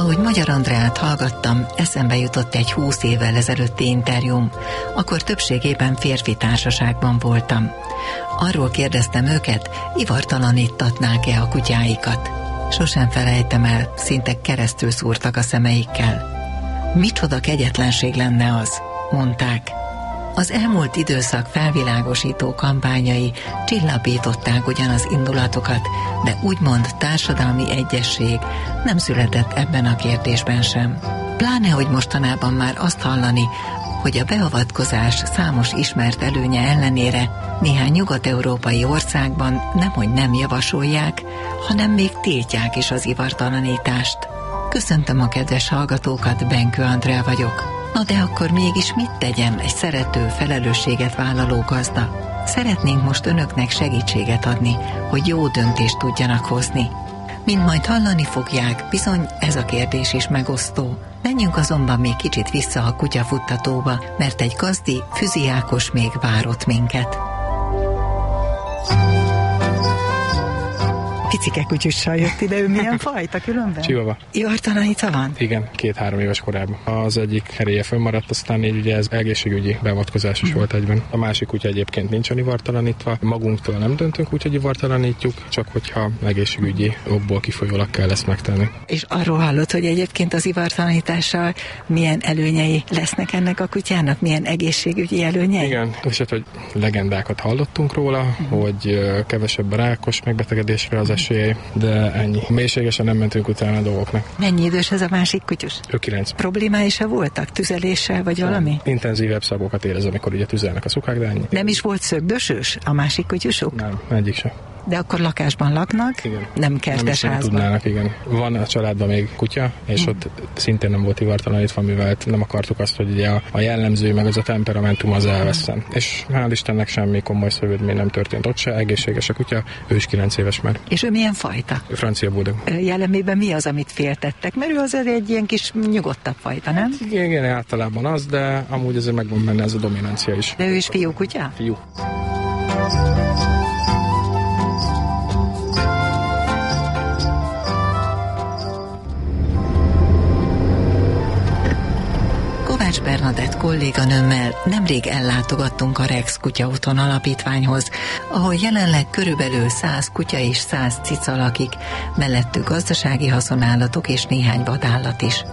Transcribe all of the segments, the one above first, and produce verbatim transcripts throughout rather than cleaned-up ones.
Ahogy Magyar Andreát hallgattam, eszembe jutott egy húsz évvel ezelőtti interjúm. Akkor többségében férfi társaságban voltam. Arról kérdeztem őket, ivartalanítatnák-e a kutyáikat. Sosem felejtem el, szinte keresztül szúrtak a szemeikkel. Micsoda kegyetlenség lenne az, mondták. Az elmúlt időszak felvilágosító kampányai csillapították ugyan az indulatokat, de úgymond társadalmi egyesség nem született ebben a kérdésben sem. Pláne, hogy mostanában már azt hallani, hogy a beavatkozás számos ismert előnye ellenére néhány nyugat-európai országban nemhogy nem javasolják, hanem még tiltják is az ivartalanítást. Köszöntöm a kedves hallgatókat, Benkő Andrea vagyok. Na de akkor mégis mit tegyem egy szerető, felelősséget vállaló gazda? Szeretnénk most önöknek segítséget adni, hogy jó döntést tudjanak hozni. Mint majd hallani fogják, bizony ez a kérdés is megosztó. Menjünk azonban még kicsit vissza a kutyafuttatóba, mert egy gazdi, Füzi Ákos még várott minket. Picike kutyussal jött ide, ő milyen fajta különben? Chihuahua. Ivartalanítva van? Igen, két-három éves korában. Az egyik heréje fönnmaradt, aztán így ugye ez egészségügyi beavatkozás is mm. volt egyben. A másik kutya egyébként nincsen ivartalanítva, magunktól nem döntünk úgy, hogy ivartalanítjuk, csak hogyha egészségügyi okból kifolyólag kell ezt megtenni. És arról hallott, hogy egyébként az ivartalanítással milyen előnyei lesznek ennek a kutyának? Milyen egészségügyi előnyei? Igen, és hát, hogy legendákat hallottunk róla, mm. hogy kevesebb a rákos megbetegedésre az esély, de ennyi. Mélységesen nem mentünk utána a dolgoknak. Mennyi idős ez a másik kutyus? Ő kilenc. Problémái se voltak? Tüzeléssel vagy valami? Intenzívebb szagokat érez, amikor ugye tüzelnek a szukák, de ennyi. Nem is volt szögdösös a másik kutyusok? Nem, egyik sem. De akkor lakásban laknak, igen. Nem kertes nem házban. Tudnának, igen. Van a családban még kutya, és mm. ott szintén nem volt ivartalanítva, mivel nem akartuk azt, hogy ugye a, a jellemző, meg az a temperamentum az elveszten. És hál' Istennek semmi komoly szövődmény nem történt ott se, egészséges a kutya, ő is kilenc éves már. És ő milyen fajta? Francia bulldog. Jellemében mi az, amit féltettek? Mert ő azért egy ilyen kis nyugodtabb fajta, nem? Igen, igen, általában az, de amúgy azért megvan benne ez a dominancia is. De ő is fiú kutya? Fiú. Bernadett kolléganőmmel nemrég ellátogattunk a Rex Kutya Otthon Alapítványhoz, ahol jelenleg körülbelül száz kutya és száz cica lakik, mellettük gazdasági haszonállatok és néhány vadállat is.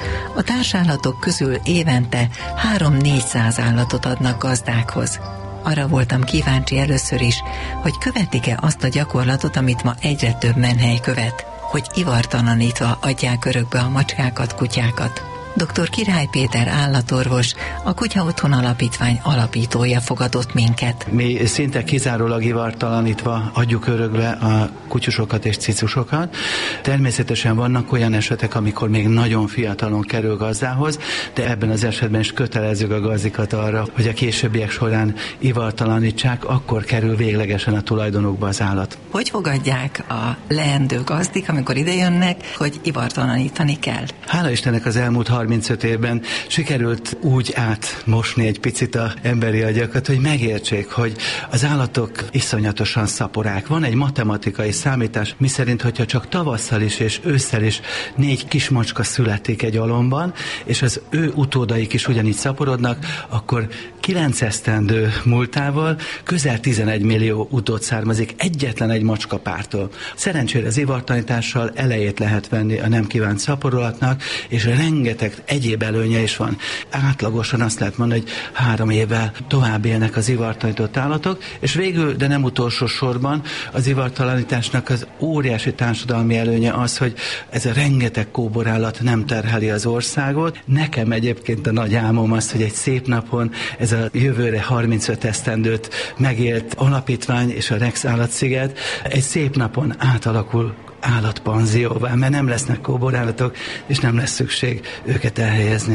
A társállatok közül évente három-négyszáz állatot adnak gazdákhoz. Arra voltam kíváncsi először is, hogy követik-e azt a gyakorlatot, amit ma egyre több menhely követ, hogy ivartalanítva adják örökbe a macskákat, kutyákat. doktor Király Péter állatorvos, a Kutya Otthon Alapítvány alapítója fogadott minket. Mi szinte kizárólag ivartalanítva adjuk örökbe a kutyusokat és cicusokat. Természetesen vannak olyan esetek, amikor még nagyon fiatalon kerül gazdához, de ebben az esetben is kötelezzük a gazdikat arra, hogy a későbbiek során ivartalanítsák, akkor kerül véglegesen a tulajdonukba az állat. Hogy fogadják a leendő gazdik, amikor idejönnek, hogy ivartalanítani kell? Hála Istennek az elmúlt harmincöt évben sikerült úgy átmosni egy picit az emberi agyakat, hogy megértsék, hogy az állatok iszonyatosan szaporák. Van egy matematikai számítás, miszerint, hogyha csak tavasszal is és ősszel is négy kismacska születik egy alomban, és az ő utódaik is ugyanígy szaporodnak, akkor kilenc esztendő múltával közel tizenegy millió utód származik egyetlen egy macskapártól. Szerencsére az ivartalanítással elejét lehet venni a nem kívánt szaporolatnak, és rengeteg egyéb előnye is van. Átlagosan azt lehet mondani, hogy három évvel tovább élnek az ivartalanított állatok, és végül, de nem utolsó sorban az ivartalanításnak az óriási társadalmi előnye az, hogy ez a rengeteg kóborállat nem terheli az országot. Nekem egyébként a nagy álmom az, hogy egy szép napon ez a jövőre harmincöt esztendőt megélt alapítvány és a Rex Állatsziget egy szép napon átalakul állatpanzióvá, mert nem lesznek kóborállatok, és nem lesz szükség őket elhelyezni.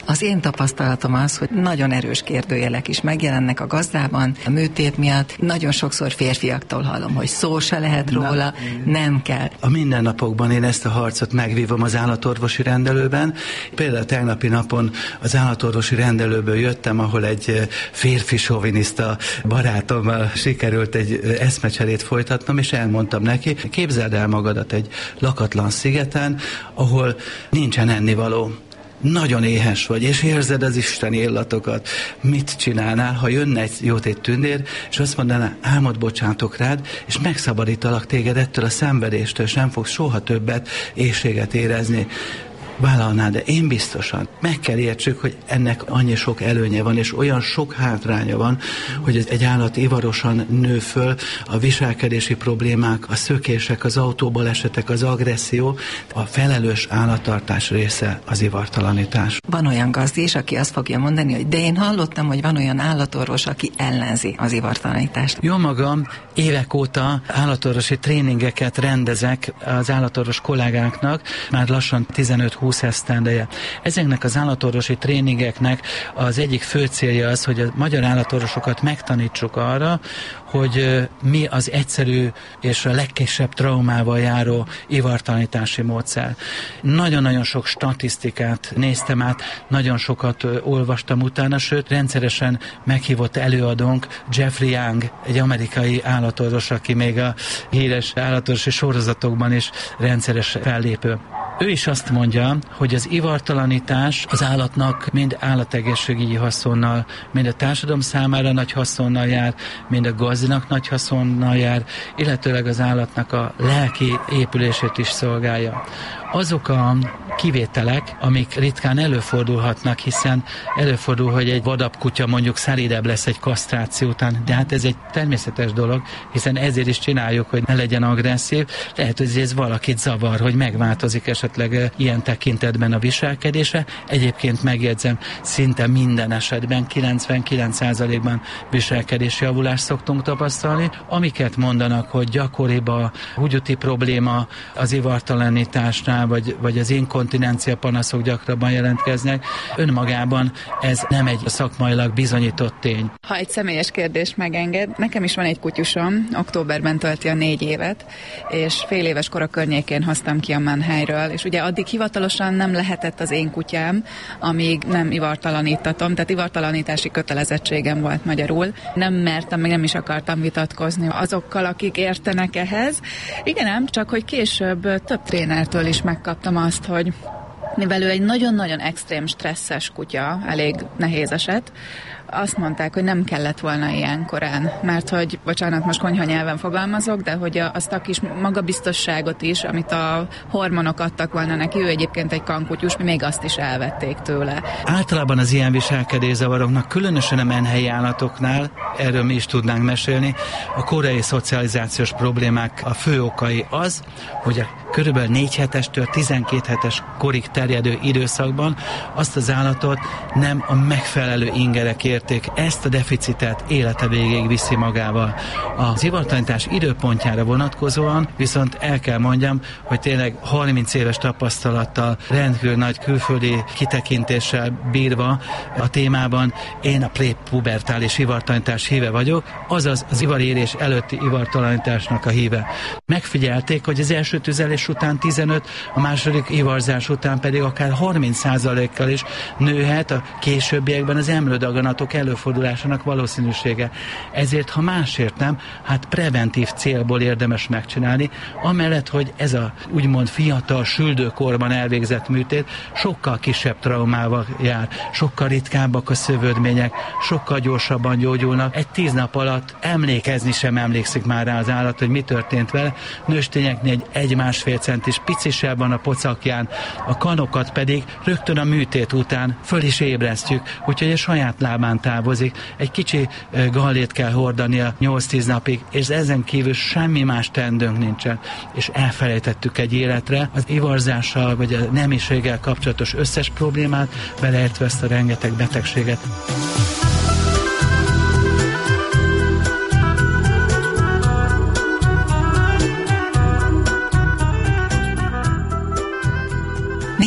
Az én tapasztalatom az, hogy nagyon erős kérdőjelek is megjelennek a gazdában, a műtét miatt. Nagyon sokszor férfiaktól hallom, hogy szó se lehet róla, Na, nem kell. A mindennapokban én ezt a harcot megvívom az állatorvosi rendelőben. Például tegnapi napon az állatorvosi rendelőből jöttem, ahol egy férfi soviniszta barátommal sikerült egy eszmecserét folytatnom, és elmondtam neki, képzeld el magadat egy lakatlan szigeten, ahol nincsen ennivaló. Nagyon éhes vagy, és érzed az isteni illatokat. Mit csinálnál, ha jönne egy jótét tündér, és azt mondaná, álmod bocsátok rád, és megszabadítalak téged ettől a szenvedéstől, és nem fogsz soha többet éhséget érezni. Vállalná, de én biztosan meg kell értsük, hogy ennek annyi sok előnye van, és olyan sok hátránya van, hogy egy állat ivarosan nő föl, a viselkedési problémák, a szökések, az autóbalesetek, az agresszió, a felelős állattartás része az ivartalanítás. Van olyan gazdi is, aki azt fogja mondani, hogy de én hallottam, hogy van olyan állatorvos, aki ellenzi az ivartalanítást. Jó magam, évek óta állatorvosi tréningeket rendezek az állatorvos kollégáknak, már lassan tizenöt-húsz esztendeje. Ezeknek az állatorvosi tréningeknek az egyik fő célja az, hogy a magyar állatorvosokat megtanítsuk arra, hogy mi az egyszerű és a legkisebb traumával járó ivartalanítási módszer. Nagyon-nagyon sok statisztikát néztem át, nagyon sokat olvastam utána, sőt, rendszeresen meghívott előadónk Jeffrey Young, egy amerikai állatorvos, aki még a híres állatorvosi sorozatokban is rendszeres fellépő. Ő is azt mondja, hogy az ivartalanítás az állatnak mind állategészségügyi haszonnal, mind a társadalom számára nagy haszonnal jár, mind a gazdinak nagy haszonnal jár, illetőleg az állatnak a lelki épülését is szolgálja. Azok a kivételek, amik ritkán előfordulhatnak, hiszen előfordul, hogy egy vadabb kutya mondjuk szelídebb lesz egy kasztráció után, de hát ez egy természetes dolog, hiszen ezért is csináljuk, hogy ne legyen agresszív. Lehet, hogy ez valakit zavar, hogy megváltozik esetleg ilyen tekintetben a viselkedése. Egyébként megjegyzem, szinte minden esetben, kilencvenkilenc százalékban viselkedési javulást szoktunk tapasztalni. Amiket mondanak, hogy gyakoribb a húgyúti probléma az ivartalanításnál, vagy, vagy az inkontinencia panaszok gyakrabban jelentkeznek. Önmagában ez nem egy szakmailag bizonyított tény. Ha egy személyes kérdés megenged, nekem is van egy kutyusom, októberben tölti a négy évet, és fél éves kora környékén hoztam ki a menhelyről, és ugye addig hivatalosan nem lehetett az én kutyám, amíg nem ivartalanítatom, tehát ivartalanítási kötelezettségem volt magyarul. Nem mertem, meg nem is akartam vitatkozni azokkal, akik értenek ehhez. Igen ám, csak hogy később több trénertől is megkaptam azt, hogy mivel ő egy nagyon-nagyon extrém stresszes kutya, elég nehéz eset, azt mondták, hogy nem kellett volna ilyen korán, mert hogy, bocsánat, most konyha nyelven fogalmazok, de hogy azt a kis magabiztosságot is, amit a hormonok adtak volna neki, ő egyébként egy kankutyus, mi még azt is elvették tőle. Általában az ilyen viselkedészavaroknak, különösen a menhelyi állatoknál, erről mi is tudnánk mesélni, a korai szocializációs problémák a fő okai az, hogy a körülbelül négy hetestől tizenkét hetes korig terjedő időszakban azt az állatot nem a megfelelő ingerek érték, ezt a deficitet élete végéig viszi magával. Az ivartalanítás időpontjára vonatkozóan viszont el kell mondjam, hogy tényleg harminc éves tapasztalattal, rendkívül nagy külföldi kitekintéssel bírva a témában én a prépubertális ivartalanítás híve vagyok, azaz az ivarérés előtti ivartalanításnak a híve. Megfigyelték, hogy az első tüzelés után tizenöt, a második ivarzás után pedig akár harminc százalékkal is nőhet a későbbiekben az emlődaganatok előfordulásának valószínűsége. Ezért, ha másért nem, hát preventív célból érdemes megcsinálni, amellett, hogy ez a úgymond fiatal süldőkorban elvégzett műtét sokkal kisebb traumával jár, sokkal ritkábbak a szövődmények, sokkal gyorsabban gyógyulnak. Egy tíz nap alatt emlékezni sem emlékszik már rá az állat, hogy mi történt vele. Nőstényeknél egy egy-másfél centis picisebb van a pocakján, a kanokat pedig rögtön a műtét után föl is ébresztjük, úgyhogy a saját lábán távozik. Egy kicsi gallét kell hordania nyolc-tíz napig, és ezen kívül semmi más teendőnk nincsen. És elfelejtettük egy életre az ivarzással, vagy a nemiséggel kapcsolatos összes problémát, beleértve ezt a rengeteg betegséget.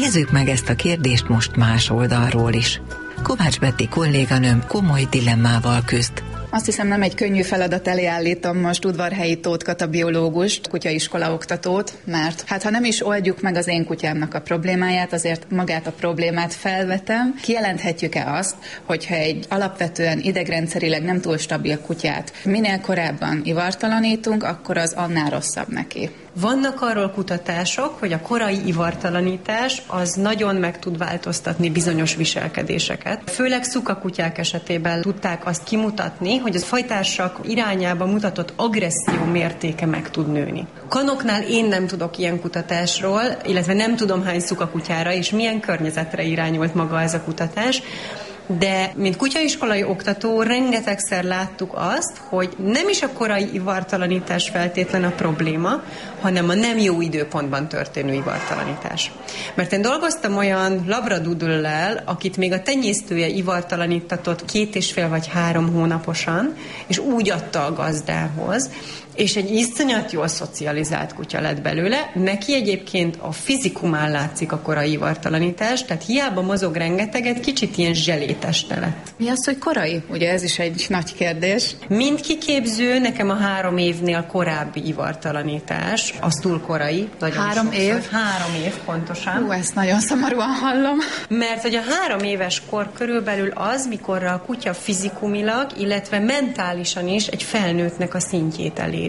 Nézzük meg ezt a kérdést most más oldalról is. Kovács Betti kolléganőm komoly dilemmával küzd. Azt hiszem, nem egy könnyű feladat elé állítom most Udvarhelyi Tóth Kata biológust, kutyaiskola oktatót, mert hát ha nem is oldjuk meg az én kutyámnak a problémáját, azért magát a problémát felvetem. Kijelenthetjük-e azt, hogyha egy alapvetően idegrendszerileg nem túl stabil kutyát minél korábban ivartalanítunk, akkor az annál rosszabb neki? Vannak arról kutatások, hogy a korai ivartalanítás az nagyon meg tud változtatni bizonyos viselkedéseket. Főleg szukakutyák esetében tudták azt kimutatni, hogy az fajtársak irányába mutatott agresszió mértéke meg tud nőni. Kanoknál én nem tudok ilyen kutatásról, illetve nem tudom hány szukakutyára és milyen környezetre irányult maga ez a kutatás, de mint kutyaiskolai oktató rengetegszer láttuk azt, hogy nem is a korai ivartalanítás feltétlen a probléma, hanem a nem jó időpontban történő ivartalanítás. Mert én dolgoztam olyan labradoodle-lel, akit még a tenyésztője ivartalanítatott két és fél vagy három hónaposan, és úgy adta a gazdához, és egy iszonyat jól szocializált kutya lett belőle. Neki egyébként a fizikumán látszik a korai ivartalanítás, tehát hiába mozog rengeteget, kicsit ilyen zseléteste lett. Mi az, hogy korai? Ugye ez is egy nagy kérdés. Mint kiképző, nekem a három évnél korábbi ivartalanítás, az túl korai. Három sokszor. év? Három év, pontosan. Hú, ezt nagyon szomorúan hallom. Mert hogy a három éves kor körülbelül az, mikor a kutya fizikumilag, illetve mentálisan is egy felnőttnek a szintjét eléri.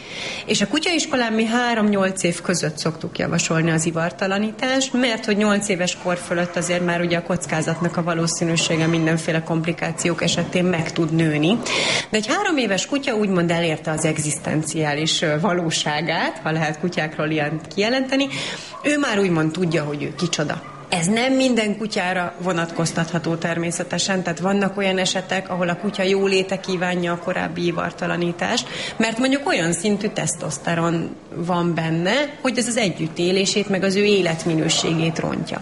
És a kutyaiskolán mi három-nyolc év között szoktuk javasolni az ivartalanítást, mert hogy nyolc éves kor fölött azért már ugye a kockázatnak a valószínűsége mindenféle komplikációk esetén meg tud nőni. De egy három éves kutya úgymond elérte az egzisztenciális valóságát, ha lehet kutyákról ilyen kijelenteni, ő már úgymond tudja, hogy ő kicsoda. Ez nem minden kutyára vonatkoztatható természetesen, tehát vannak olyan esetek, ahol a kutya jóléte kívánja a korábbi ivartalanítást, mert mondjuk olyan szintű tesztoszteron van benne, hogy ez az együttélését, meg az ő életminőségét rontja.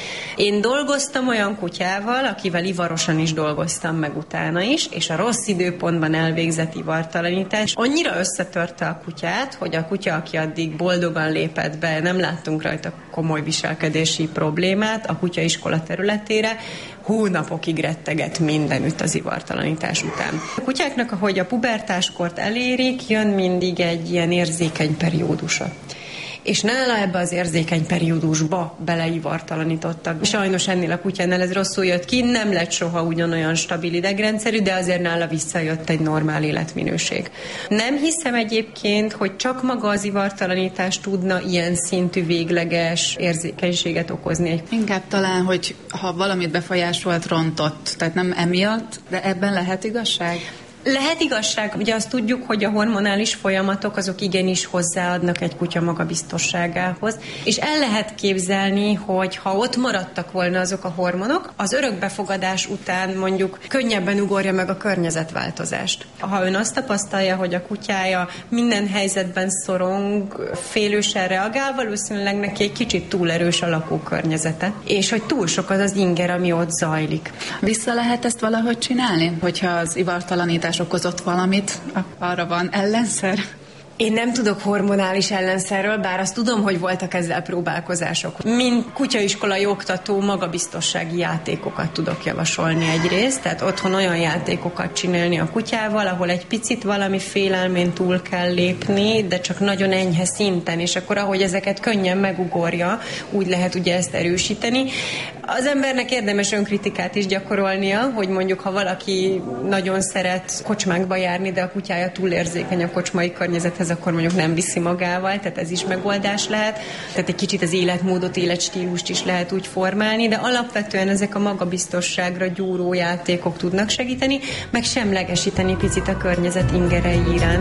Én dolgoztam olyan kutyával, akivel ivarosan is dolgoztam meg utána is, és a rossz időpontban elvégzett ivartalanítás annyira összetörte a kutyát, hogy a kutya, aki addig boldogan lépett be, nem láttunk rajta komoly viselkedési problémát a kutyaiskola területére, hónapokig retteget mindenütt az ivartalanítás után. A kutyáknak, ahogy a pubertáskort elérik, jön mindig egy ilyen érzékeny periódusa. És nála ebbe az érzékeny periódusba beleivartalanítottak. Sajnos ennél a kutyánál ez rosszul jött ki, nem lett soha ugyanolyan stabil idegrendszerű, de azért nála visszajött egy normál életminőség. Nem hiszem egyébként, hogy csak maga az ivartalanítás tudna ilyen szintű végleges érzékenységet okozni. Inkább talán, hogy ha valamit befolyásolt, rontott, tehát nem emiatt, de ebben lehet igazság? Lehet igazság, ugye azt tudjuk, hogy a hormonális folyamatok azok igenis hozzáadnak egy kutya magabiztosságához, és el lehet képzelni, hogy ha ott maradtak volna azok a hormonok, az örökbefogadás után mondjuk könnyebben ugorja meg a környezetváltozást. Ha ön azt tapasztalja, hogy a kutyája minden helyzetben szorong, félősen reagál, valószínűleg neki egy kicsit túl erős a lakókörnyezete, és hogy túl sok az az inger, ami ott zajlik. Vissza lehet ezt valahogy csinálni, hogyha az ivartalanítás okozott valamit, arra van ellenszer? Én nem tudok hormonális ellenszerről, bár azt tudom, hogy voltak ezzel próbálkozások. Mint kutyaiskolai oktató magabiztossági játékokat tudok javasolni egyrészt, tehát otthon olyan játékokat csinálni a kutyával, ahol egy picit valami félelmén túl kell lépni, de csak nagyon enyhe szinten, és akkor ahogy ezeket könnyen megugorja, úgy lehet ugye ezt erősíteni. Az embernek érdemes önkritikát is gyakorolnia, hogy mondjuk ha valaki nagyon szeret kocsmákba járni, de a kutyája túl érzékeny a kocsmai környezethez, akkor mondjuk nem viszi magával, tehát ez is megoldás lehet. Tehát egy kicsit az életmódot, életstílust is lehet úgy formálni, de alapvetően ezek a magabiztosságra gyúró játékok tudnak segíteni, meg semlegesíteni picit a környezet ingerei iránt.